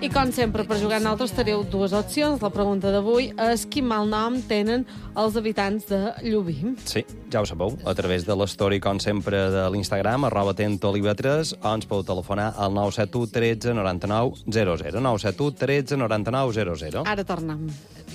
com sempre, per jugar nosaltres teniu dues opcions. La pregunta d'avui és quin mal nom tenen els habitants de Llubí. Sí, ja ho sabeu, a través de l'story, com sempre, de l'Instagram, @tentoliva3, o ens podeu telefonar al 971 13 99 00. 971 13 99 00. Ara tornem.